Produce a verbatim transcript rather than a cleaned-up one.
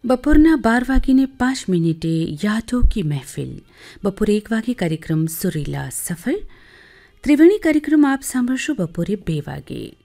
બપોરના બાર વાગીને પાંચ મિનિટે યાદો કી મહેફિલ, બપોરે એક વાગે કાર્યક્રમ સુરીલા સફર, ત્રિવેણી કાર્યક્રમ આપ સાંભળશો બપોરે બે વાગે.